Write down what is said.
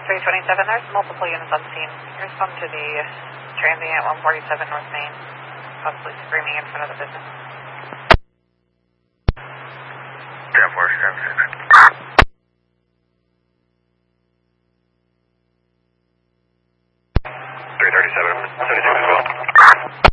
327, there's multiple units on scene. Here's some to the transient 147 North Main, possibly screaming in front of the business. 337, 76 as well.